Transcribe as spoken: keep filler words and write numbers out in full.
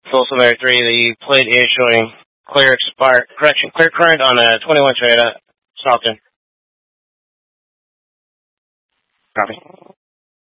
Folsom Area three, the plate is showing clear expire, correction, clear current on a twenty-one Toyota Stockton. Copy.